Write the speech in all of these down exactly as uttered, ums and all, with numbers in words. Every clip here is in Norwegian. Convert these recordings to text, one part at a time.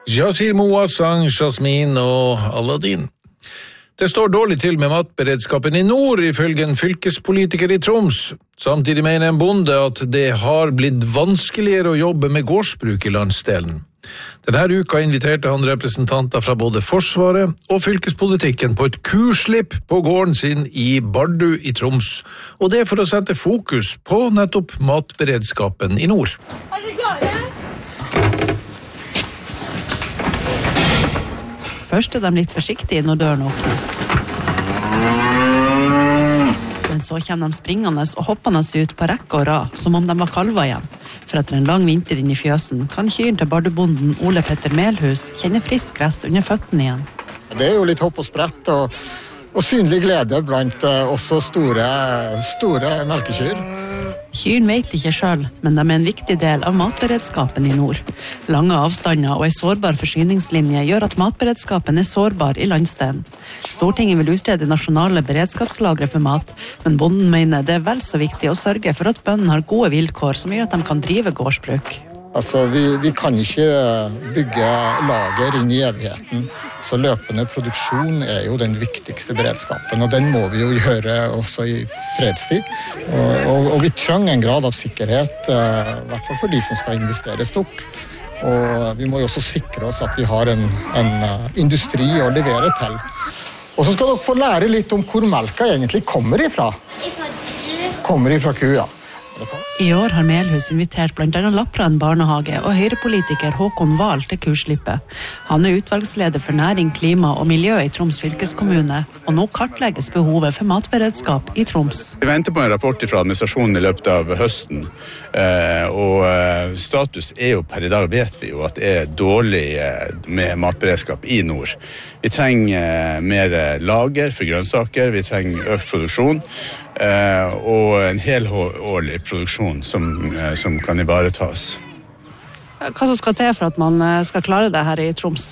Yasir Moa sang Jasmine og Aladdin. Det står dårlig til med matberedskapen i nord, ifølge en fylkespolitiker i Troms. Samtidig mener en bonde at det har blitt vanskeligere å jobbe med gårdsbruk i landsdelen. Denne uka inviterte han representanter fra både Forsvaret og fylkespolitikken på et kurslipp på gården sin i Bardu i Troms, og det for å sette fokus på nettopp matberedskapen i nord. Er dere klare? Først er de litt forsiktige når døren åpnes. Men så kommer de springende og hoppende ut på rekke og rad, som om de var kalver igjen. For etter en lang vinter inn i fjøsen kan kyren til bardubonden Ole Petter Melhus kjenne frisk gress under føttene igjen. Det er jo litt hopp og sprett og, og synlig glede blant uh, også store, store melkekyr. Kyren vet ikke selv, men de er en viktig del av matberedskapen i nord. Lange avstander og en sårbar forsyningslinje gjør at matberedskapen er sårbar i landsdelen. Stortinget vil utrede nasjonale beredskapslagre for mat, men bonden mener det er vel så viktig å sørge for at bøndene har gode vilkår som gjør at de kan drive gårdsbruk. Altså, vi, vi kan ikke bygge lager inn i evigheten, så løpende produksjon er jo den viktigste beredskapen, og den må vi jo gjøre også i fredstid. Og, og, og vi trenger en grad av sikkerhet, uh, i hvert fall for de som skal investere stort. Og vi må jo også sikre oss at vi har en, en uh, industri å levere til. Og så skal dere få lære litt om hvor melka egentlig kommer ifra. Kommer ifra ku, ja. I år har Melhus invitert blant annet Lappland barnehage og høyrepolitiker Håkon Wahl til kurslippet. Han er utvalgsleder for næring, klima og miljø i Troms fylkeskommune, og nå kartlegges behovet for matberedskap i Troms. Vi venter på en rapport fra administrasjonen i løpet av høsten, og status er jo per i dag vet vi jo at det er dårlig med matberedskap i nord. Vi trenger mer lager for grønnsaker, vi trenger økt produksjon, og en helårlig produksjon som, som kan ivaretas. Hva som skal til for at man skal klare det her i Troms?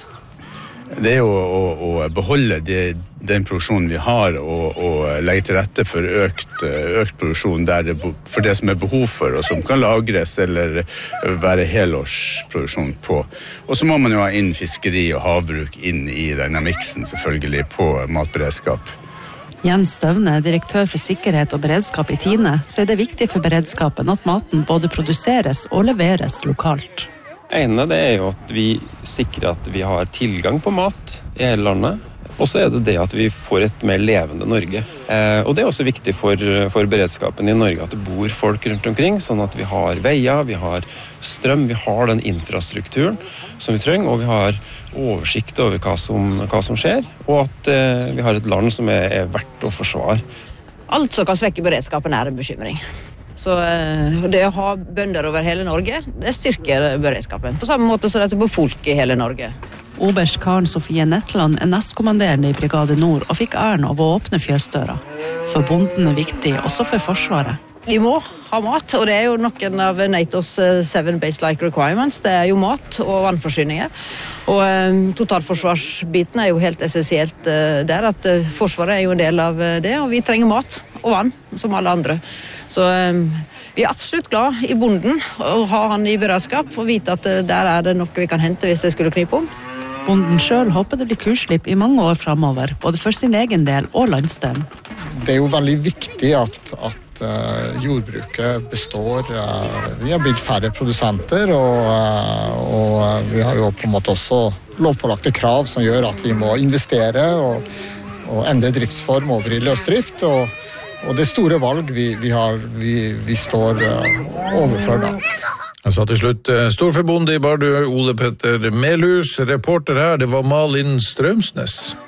Det er jo å, å beholde det, den produksjonen vi har og, og legge til rette for økt, økt produksjon der det, for det som er behov for og som kan lagres eller være helårsproduksjon på. Og så må man jo ha inn fiskeri og havbruk inn i denne miksen selvfølgelig på matberedskap. Jens Støvne, direktør for sikkerhet og beredskap i Tine, sier det er viktig for beredskapen at maten både produseres og leveres lokalt. ene det er jo at vi sikrer at vi har tilgang på mat i hele landet. Og så er det det at vi får et mer levende Norge. Eh, og det er også viktig for, for beredskapen i Norge at det bor folk rundt omkring, sånn at vi har veier, vi har strøm, vi har den infrastrukturen som vi trenger, og vi har oversikt over hva som, hva som skjer, og at eh, vi har et land som er, er verdt å forsvare. Alt som kan svekke beredskapen er en bekymring. Så eh, det å ha bønder over hele Norge, det styrker beredskapen, på samme måte som det er på folk i hele Norge. Oberst Karen Sofie Netland er nestkommanderende i Brigade Nord og fikk æren av å åpne fjøsdøra. For bonden er viktig, også for Forsvaret. Vi må ha mat, og det er jo noen av NATOs seven base-like requirements. Det er jo mat og vannforsyninger. Og um, totalforsvarsbiten er jo helt essensielt uh, der, at uh, Forsvaret er jo en del av uh, det, og vi trenger mat og vann, som alle andre. Så um, vi er absolutt glad i bonden, å ha han i beredskap, og vite at uh, der er det noe vi kan hente hvis det skulle knipe om. Bonden selv håper det blir kursslipp i mange år fremover, både for sin egen del og landsdelen. Det er jo veldig viktig at, at uh, jordbruket består. Uh, vi har blitt færre produsenter, og, uh, og vi har jo på en måte også lovpålagte krav som gjør at vi må investere og, og endre driftsform over i løsdrift. Og, og det store valg vi, vi, har, vi, vi står uh, overfor da. Jeg sa til slutt storforbundet i Bardu, Ole Petter Melhus. Reporter her, det var Malin Strømsnes.